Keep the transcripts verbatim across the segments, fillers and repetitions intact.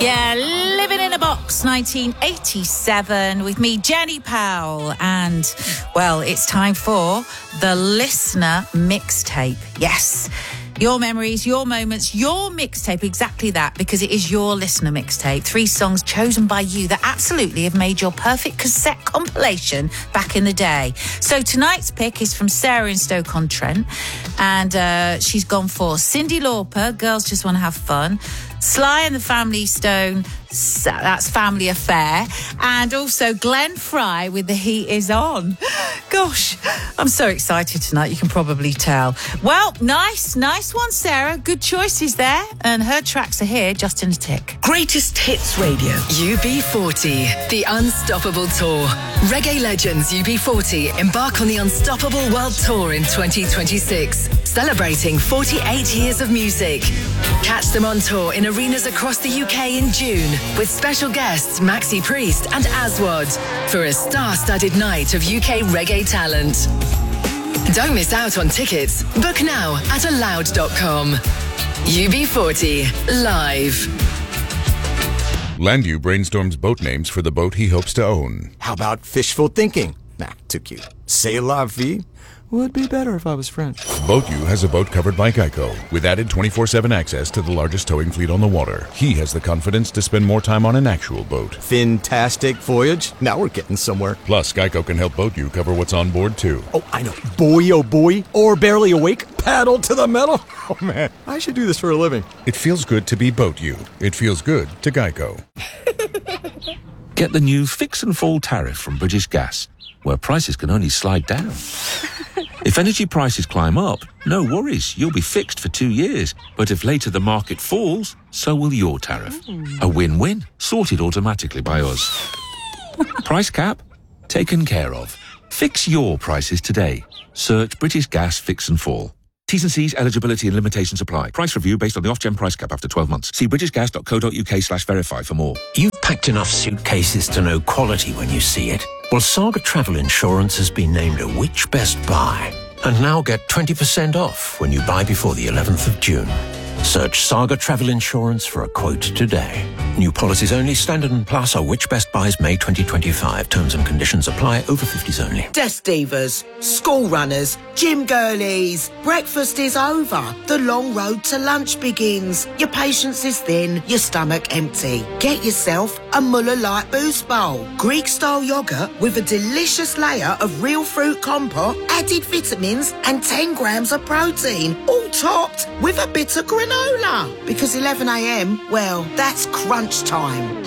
Yeah, Living in a Box, nineteen eighty-seven, with me, Jenny Powell. And, well, it's time for the Listener Mixtape. Yes, your memories, your moments, your mixtape, exactly that, because it is your Listener Mixtape. Three songs chosen by you that absolutely have made your perfect cassette compilation back in the day. So tonight's pick is from Sarah in Stoke-on-Trent, and uh, she's gone for Cyndi Lauper, Girls Just Want to Have Fun, Sly and the Family Stone, that's Family Affair, and also Glenn Fry with The Heat Is On. Gosh, I'm so excited tonight, you can probably tell. Well, nice, nice one, Sarah. Good choices there. And her tracks are here, just in a tick. Greatest Hits Radio. U B forty, the Unstoppable Tour. Reggae legends U B forty embark on the Unstoppable World Tour in twenty twenty-six, celebrating forty-eight years of music. Catch them on tour in arenas across the U K in June, with special guests Maxi Priest and Aswad for a star-studded night of U K reggae talent. Don't miss out on tickets. Book now at aloud dot com. U B forty, live. Landu brainstorms boat names for the boat he hopes to own. How about fishful thinking? Nah, too cute. C'est la vie? Would be better if I was French. BoatU has a boat covered by Geico, with added twenty-four seven access to the largest towing fleet on the water. He has the confidence to spend more time on an actual boat. Fantastic voyage. Now we're getting somewhere. Plus, Geico can help BoatU cover what's on board, too. Oh, I know. Boy, oh boy. Or barely awake. Paddle to the metal. Oh, man. I should do this for a living. It feels good to be BoatU. It feels good to Geico. Get the new Fix and Fall tariff from British Gas, where prices can only slide down. If energy prices climb up, no worries, you'll be fixed for two years. But if later the market falls, so will your tariff. A win-win, sorted automatically by us. Price cap? Taken care of. Fix your prices today. Search British Gas Fix and Fall. T's and C's, eligibility and limitations apply. Price review based on the off-gen price cap after twelve months. See britishgas.co.uk slash verify for more. You've packed enough suitcases to know quality when you see it. Well, Saga Travel Insurance has been named a Which Best Buy. And now get twenty percent off when you buy before the eleventh of June. Search Saga Travel Insurance for a quote today. New policies only, Standard and Plus, are Which Best Buys May twenty twenty-five. Terms and conditions apply. Over fifties only. Desk divas, school runners, gym girlies. Breakfast is over. The long road to lunch begins. Your patience is thin, your stomach empty. Get yourself a Muller Light Boost Bowl. Greek-style yoghurt with a delicious layer of real fruit compote, added vitamins and ten grams of protein. All topped with a bit of granola. Because eleven a.m, well, that's crunch time.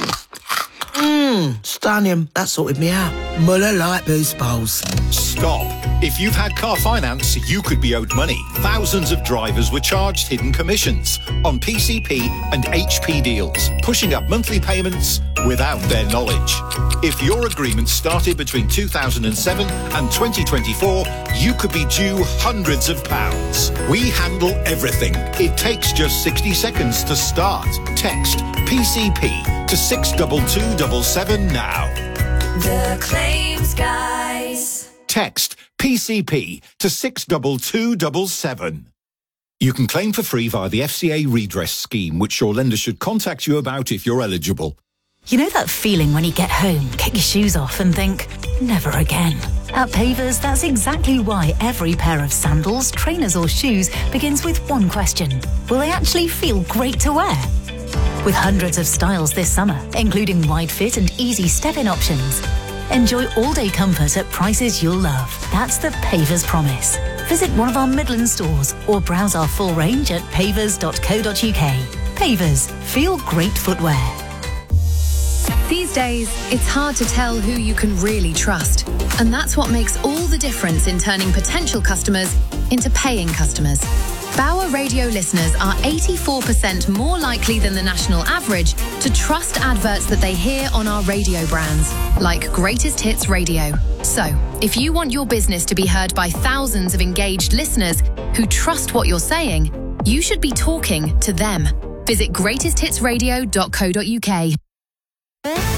Mmm, stunning. That sorted me out. Muller Light Boost Bowls. Stop. If you've had car finance, you could be owed money. Thousands of drivers were charged hidden commissions on P C P and H P deals, pushing up monthly payments without their knowledge. If your agreement started between two thousand seven and twenty twenty-four, you could be due hundreds of pounds. We handle everything. It takes just sixty seconds to start. Text P C P to six two two seven seven now. The Claims Guys. Text P C P to six two two seven seven. You can claim for free via the F C A redress scheme, which your lender should contact you about if you're eligible. You know that feeling when you get home, kick your shoes off and think, never again? At Pavers, that's exactly why every pair of sandals, trainers or shoes begins with one question. Will they actually feel great to wear? With hundreds of styles this summer, including wide fit and easy step-in options. Enjoy all-day comfort at prices you'll love. That's the Pavers promise. Visit one of our Midland stores or browse our full range at pavers dot co dot uk. Pavers, feel great footwear. These days, it's hard to tell who you can really trust. And that's what makes all the difference in turning potential customers into paying customers. Bauer Radio listeners are eighty-four percent more likely than the national average to trust adverts that they hear on our radio brands, like Greatest Hits Radio. So, if you want your business to be heard by thousands of engaged listeners who trust what you're saying, you should be talking to them. Visit greatest hits radio dot co dot uk.